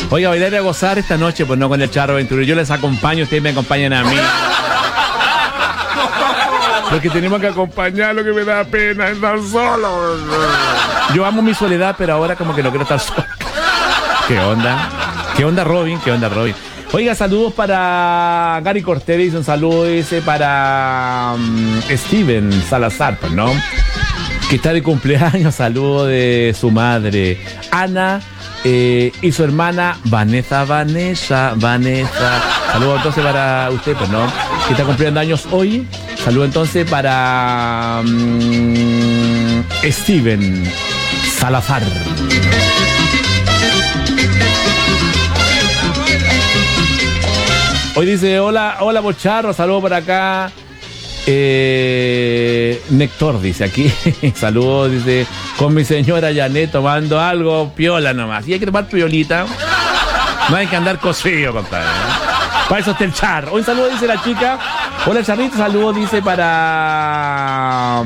Oiga, bailar y a gozar esta noche, pues no con el Charro Aventurero. Yo les acompaño, ustedes me acompañan a mí. Porque tenemos que acompañar, lo que me da pena estar solo. Yo amo mi soledad, pero ahora como que no quiero estar solo. ¿Qué onda? ¿Qué onda, Robin? ¿Qué onda, Robin? Oiga, saludos para Gary Cortés, dice un saludo, dice para Steven Salazar, pues, ¿no? Que está de cumpleaños, saludo de su madre, Ana, y su hermana Vanessa. Saludos entonces para usted, pues, ¿no? Que está cumpliendo años hoy. Saludo entonces para Steven Salazar. Hoy dice, hola Bocharro, saludo por acá. Néctor dice aquí, saludos, dice, con mi señora Janet tomando algo, piola nomás. Y hay que tomar piolita. No hay que andar cosido, compadre, ¿no? Para eso está el charro. Un saludo, dice la chica. Hola, Charrito, saludos, dice para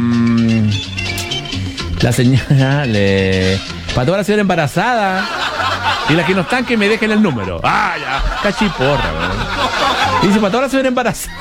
la señora, para toda la señora embarazada. Y las que no están, que me dejen el número. Ah, ya, cachiporra, ¿no? Dice, para toda la señora embarazada.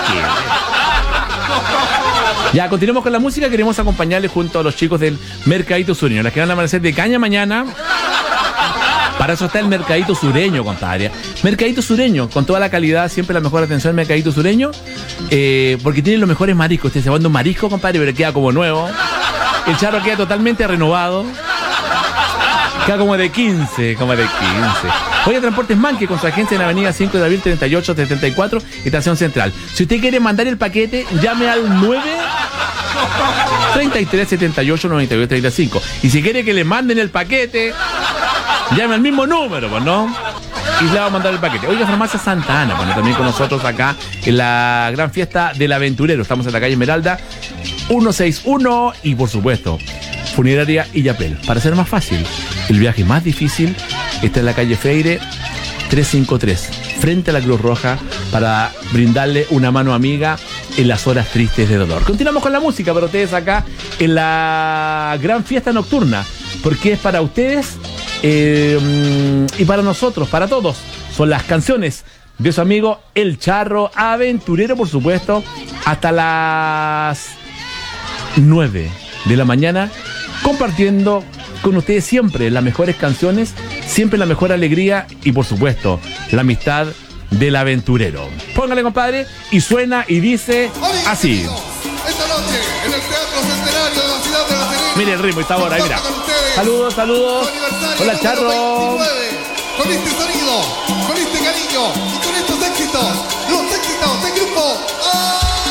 Ya, continuemos con la música. Queremos acompañarles junto a los chicos del Mercadito Sureño, las que van a amanecer de caña mañana. Para eso está el Mercadito Sureño, compadre. Mercadito Sureño, con toda la calidad, siempre la mejor atención al Mercadito Sureño, porque tienen los mejores mariscos. Usted se va a un marisco, compadre, pero queda como nuevo. El charro queda totalmente renovado. Queda como de 15. Oye, Transportes Manque, con su agencia en Avenida 5 de Abril 3874, Estación Central. Si usted quiere mandar el paquete, llame al 9 33 78 92 35. Y si quiere que le manden el paquete, llame al mismo número, pues, ¿no? Y le va a mandar el paquete. Oiga, Farmacia Santa Ana, bueno, también con nosotros acá en la gran fiesta del aventurero. Estamos en la calle Esmeralda 161 y, por supuesto, Funeraria Illapel. Para ser más fácil, el viaje más difícil está en la calle Freire 353, frente a la Cruz Roja, para brindarle una mano amiga en las horas tristes de dolor. Continuamos con la música para ustedes acá en la gran fiesta nocturna, porque es para ustedes y para nosotros, para todos. Son las canciones de su amigo El Charro Aventurero, por supuesto, hasta las 9 de la mañana, compartiendo con ustedes siempre las mejores canciones, siempre la mejor alegría y, por supuesto, la amistad del aventurero. Póngale, compadre, y suena y dice así. Esta noche en el Teatro Centenario de la ciudad de La Serena. Mire el ritmo y sabor, ahí mira. Saludos. Hola, Charro. Con este sonido, con